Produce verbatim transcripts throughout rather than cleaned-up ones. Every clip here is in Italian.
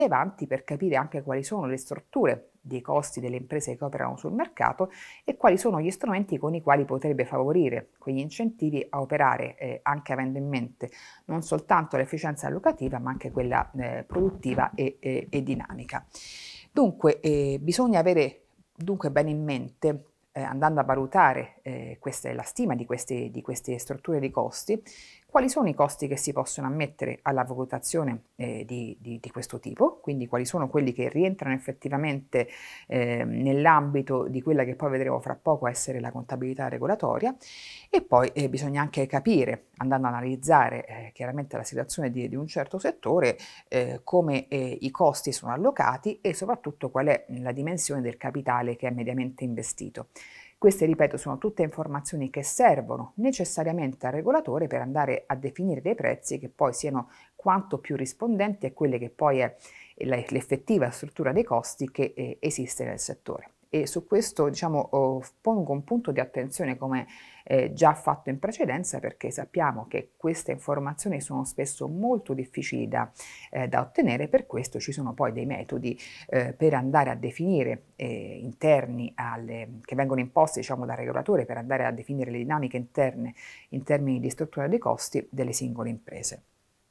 rilevanti per capire anche quali sono le strutture dei costi delle imprese che operano sul mercato e quali sono gli strumenti con i quali potrebbe favorire quegli incentivi a operare, eh, anche avendo in mente non soltanto l'efficienza allocativa, ma anche quella eh, produttiva e, e- e dinamica. Dunque, eh, bisogna avere dunque bene in mente, eh, andando a valutare eh, queste- la stima di queste, di queste strutture di costi, quali sono i costi che si possono ammettere alla valutazione eh, di, di- di questo tipo, quindi quali sono quelli che rientrano effettivamente eh, nell'ambito di quella che poi vedremo fra poco essere la contabilità regolatoria, e poi eh, bisogna anche capire, andando a analizzare eh, chiaramente la situazione di, di un certo settore, eh, come eh, i costi sono allocati e soprattutto qual è la dimensione del capitale che è mediamente investito. Queste, ripeto, sono tutte informazioni che servono necessariamente al regolatore per andare a definire dei prezzi che poi siano quanto più rispondenti a quelle che poi è l'effettiva struttura dei costi che eh, esiste nel settore. E su questo, diciamo, oh, pongo un punto di attenzione come eh, già fatto in precedenza, perché sappiamo che queste informazioni sono spesso molto difficili da, eh, da ottenere. Per questo ci sono poi dei metodi eh, per andare a definire eh, interni alle, che vengono imposti, diciamo, dal regolatore, per andare a definire le dinamiche interne in termini di struttura dei costi delle singole imprese.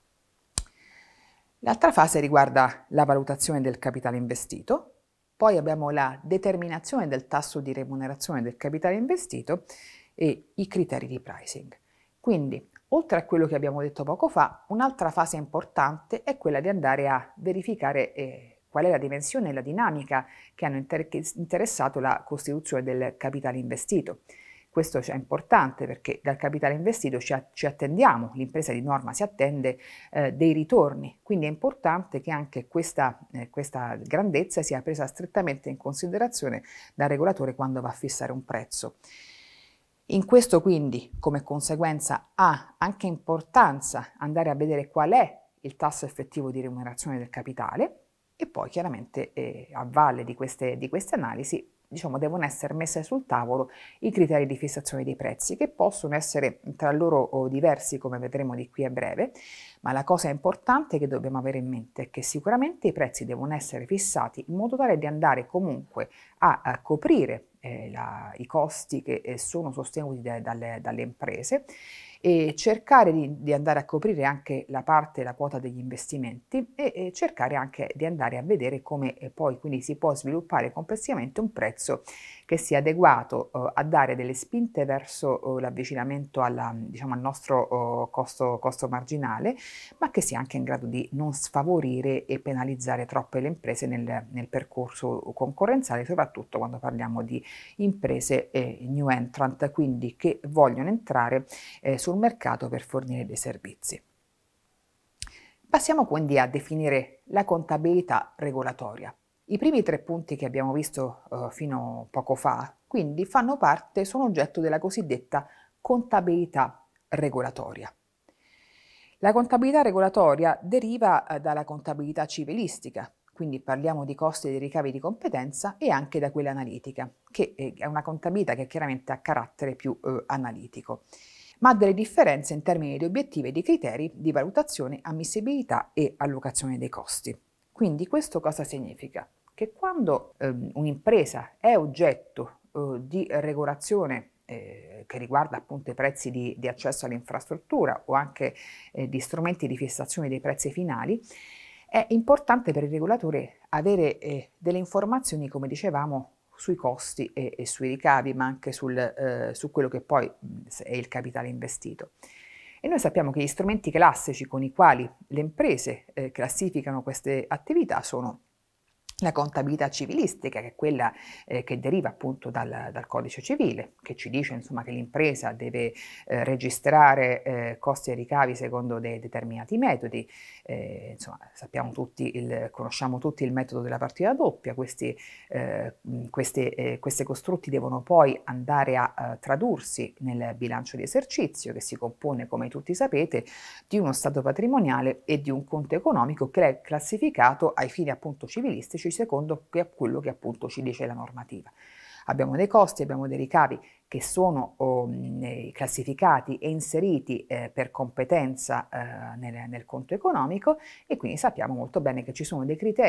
L'altra fase riguarda la valutazione del capitale investito, poi abbiamo la determinazione del tasso di remunerazione del capitale investito e i criteri di pricing. Quindi, oltre a quello che abbiamo detto poco fa, un'altra fase importante è quella di andare a verificare eh, qual è la dimensione e la dinamica che hanno inter- interessato la costituzione del capitale investito. Questo è importante perché dal capitale investito ci, a- ci attendiamo, l'impresa di norma si attende eh, dei ritorni, quindi è importante che anche questa, eh, questa grandezza sia presa strettamente in considerazione dal regolatore quando va a fissare un prezzo. In questo quindi, come conseguenza, ha anche importanza andare a vedere qual è il tasso effettivo di remunerazione del capitale e poi chiaramente eh, a valle di queste, di queste analisi, diciamo, devono essere messe sul tavolo i criteri di fissazione dei prezzi, che possono essere tra loro oh, diversi, come vedremo di qui a breve, ma la cosa importante che dobbiamo avere in mente è che sicuramente i prezzi devono essere fissati in modo tale di andare comunque a, a coprire eh, la, i costi che eh, sono sostenuti da, dalle, dalle imprese, e cercare di, di andare a coprire anche la parte, la quota degli investimenti, e, e cercare anche di andare a vedere come eh, poi quindi si può sviluppare complessivamente un prezzo che sia adeguato eh, a dare delle spinte verso eh, l'avvicinamento alla, diciamo, al nostro eh, costo, costo marginale, ma che sia anche in grado di non sfavorire e penalizzare troppe le imprese nel, nel percorso concorrenziale, soprattutto quando parliamo di imprese eh, new entrant, quindi che vogliono entrare eh, sul mercato per fornire dei servizi. Passiamo quindi a definire la contabilità regolatoria. I primi tre punti che abbiamo visto eh, fino a poco fa, quindi, fanno parte, sono oggetto della cosiddetta contabilità regolatoria. La contabilità regolatoria deriva eh, dalla contabilità civilistica, quindi parliamo di costi e di ricavi di competenza, e anche da quella analitica, che è una contabilità che chiaramente ha carattere più eh, analitico, ma ha delle differenze in termini di obiettivi e di criteri di valutazione, ammissibilità e allocazione dei costi. Quindi questo cosa significa? Che quando ehm, un'impresa è oggetto eh, di regolazione eh, che riguarda appunto i prezzi di, di accesso all'infrastruttura o anche eh, di strumenti di fissazione dei prezzi finali, è importante per il regolatore avere eh, delle informazioni, come dicevamo, sui costi e, e sui ricavi, ma anche sul, eh, su quello che poi mh, è il capitale investito. E noi sappiamo che gli strumenti classici con i quali le imprese eh, classificano queste attività sono la contabilità civilistica, che è quella eh, che deriva appunto dal, dal codice civile, che ci dice insomma che l'impresa deve eh, registrare eh, costi e ricavi secondo dei determinati metodi. Eh, insomma, sappiamo tutti il, conosciamo tutti il metodo della partita doppia. Questi, eh, queste, eh, questi costrutti devono poi andare a, a tradursi nel bilancio di esercizio, che si compone, come tutti sapete, di uno stato patrimoniale e di un conto economico che è classificato ai fini appunto civilistici secondo quello che appunto ci dice la normativa. abbiamo dei costi, abbiamo dei ricavi che sono oh, classificati e inseriti eh, per competenza eh, nel, nel conto economico, e quindi sappiamo molto bene che ci sono dei criteri